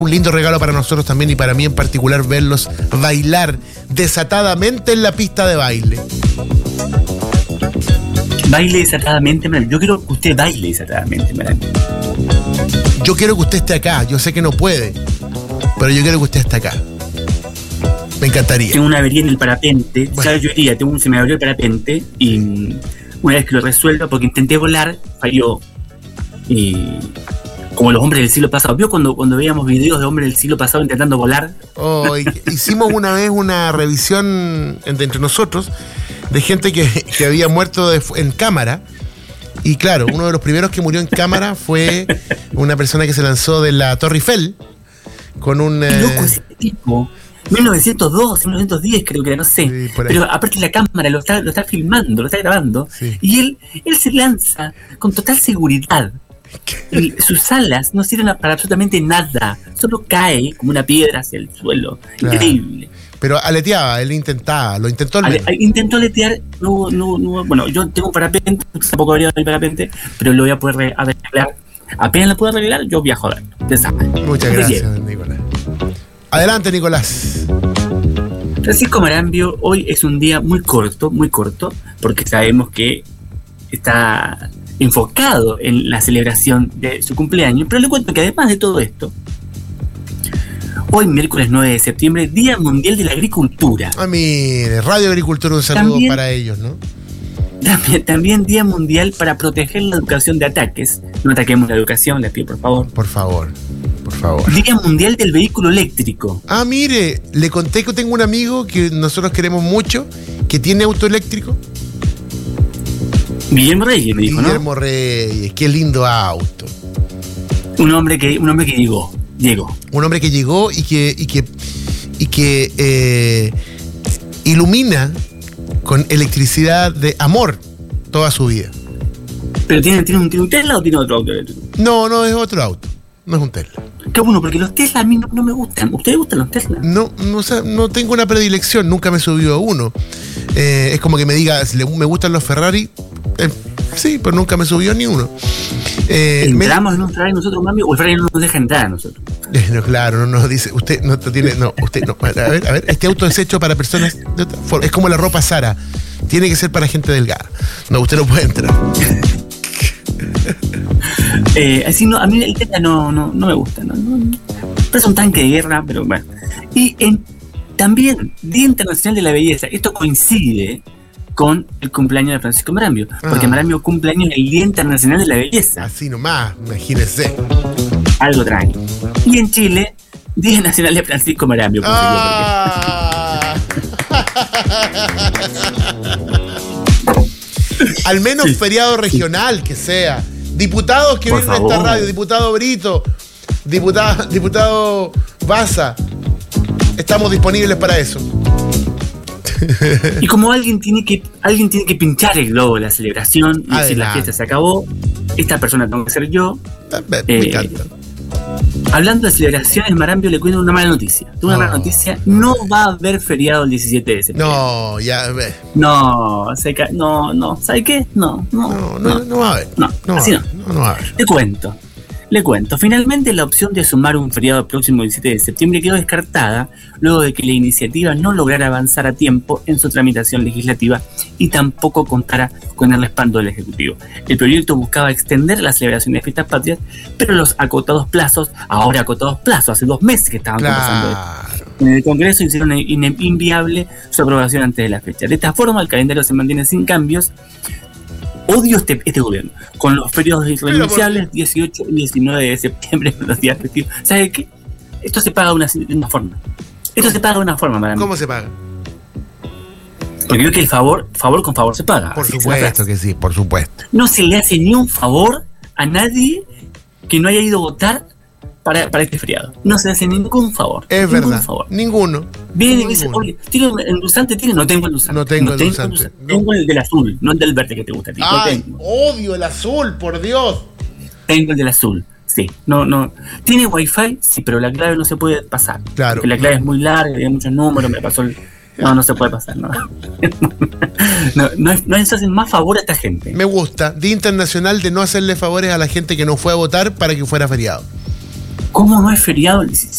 un lindo regalo para nosotros también y para mí en particular verlos bailar desatadamente en la pista de baile. Baile desatadamente, yo quiero que usted baile desatadamente, Yo quiero que usted esté acá, yo sé que no puede, pero yo quiero que usted esté acá. Me encantaría. Tengo una avería en el parapente, bueno. Yo diría, se me abrió el parapente y una vez que lo resuelva, porque intenté volar, falló. Y como los hombres del siglo pasado. ¿Vio cuando veíamos videos de hombres del siglo pasado intentando volar? Oh, hicimos una vez una revisión entre nosotros de gente que había muerto en cámara. Y claro, uno de los primeros que murió en cámara fue una persona que se lanzó de la Torre Eiffel con un... ¡Qué loco ese tipo! 1902, 1910 creo que era, no sé. Sí, pero aparte la cámara lo está filmando, lo está grabando. Sí. Y él se lanza con total seguridad. Y sus alas no sirven para absolutamente nada. Solo cae como una piedra hacia el suelo. Claro. Increíble. Pero aleteaba, él lo intentó. Intentó aletear, no. Bueno, yo tengo un parapente, tampoco habría el parapente, pero lo voy a poder arreglar. Apenas lo puedo arreglar, yo viajo a ver. Muchas gracias, Nicolás. Adelante, Nicolás. Francisco Marambio, hoy es un día muy corto, porque sabemos que está enfocado en la celebración de su cumpleaños, pero le cuento que además de todo esto, hoy, miércoles 9 de septiembre, Día Mundial de la Agricultura. Mire, Radio Agricultura, un saludo también, para ellos, ¿no? También Día Mundial para proteger la educación de ataques. No ataquemos la educación, les pido, por favor. Por favor. Día Mundial del Vehículo Eléctrico. Mire, le conté que tengo un amigo que nosotros queremos mucho, que tiene auto eléctrico. Guillermo Reyes, me dijo, ¿no? Guillermo Reyes, qué lindo auto. Un hombre que llegó. Un hombre que llegó y que ilumina con electricidad de amor toda su vida. ¿Pero tiene un Tesla o tiene otro auto eléctrico? No, es otro auto. No es un Tesla. Qué bueno, porque los Tesla a mí no me gustan. ¿Ustedes gustan los Tesla? No tengo una predilección, nunca me he subido a uno. Es como que me diga, me gustan los Ferrari. Sí, pero nunca me subió ni uno. ¿Entramos en un Ferrari nosotros, mami? ¿O el Ferrari no nos deja entrar a nosotros? No, claro, no nos dice, usted no tiene, no, usted no. A ver, este auto es hecho para personas de otra forma. Es como la ropa Zara. Tiene que ser para gente delgada. No, usted no puede entrar. Así no, a mí el Tesla no me gusta. No. Es un tanque de guerra, pero bueno. Y también Día Internacional de la Belleza. Esto coincide con el cumpleaños de Francisco Marambio, porque Marambio cumple años el Día Internacional de la Belleza. Así nomás, imagínese. Algo tranqui. Y en Chile, Día Nacional de Francisco Marambio. Al menos sí. Feriado regional que sea. Diputados que vienen a esta radio, diputado Brito, diputado Baza, estamos disponibles para eso. Y como alguien tiene que pinchar el globo de la celebración y decir la fiesta se acabó, esta persona tengo que ser yo. Me encanta. Hablando de celebraciones, Marambio le cuento una mala noticia. Una mala noticia, no va a haber feriado el 17 de septiembre. No, ya ve. No, ¿sabe qué? No va a haber. No va a haber. Le cuento. Finalmente la opción de sumar un feriado el próximo 17 de septiembre quedó descartada luego de que la iniciativa no lograra avanzar a tiempo en su tramitación legislativa y tampoco contara con el respaldo del Ejecutivo. El proyecto buscaba extender la celebración de fiestas patrias, pero los acotados plazos, hace 2 meses que estaban conversando en el Congreso, hicieron inviable su aprobación antes de la fecha. De esta forma, el calendario se mantiene sin cambios. Odio este gobierno, con los periodos irrenunciables 18 y 19 de septiembre, los días festivos. ¿Sabe qué? Esto se paga de una forma. Para mí. ¿Cómo se paga? Porque creo que el favor con favor se paga. Por supuesto que sí, por supuesto. No se le hace ni un favor a nadie que no haya ido a votar para este feriado. No se le hace ningún favor. Es verdad. Ninguno. Viene y dice, oye, ¿tiene el endulzante? No tengo el endulzante. No tengo el endulzante. Tengo el del azul, no el del verde que te gusta a ti. Odio el azul, por Dios. Tengo el del azul, sí. No. ¿Tiene wifi? Sí, pero la clave no se puede pasar. Claro. Porque la clave es muy larga, hay muchos números, me pasó el... No se puede pasar, no. No se hacen más favor a esta gente. Me gusta. Día Internacional de no hacerle favores a la gente que no fue a votar para que fuera feriado. ¿Cómo no es feriado el 17?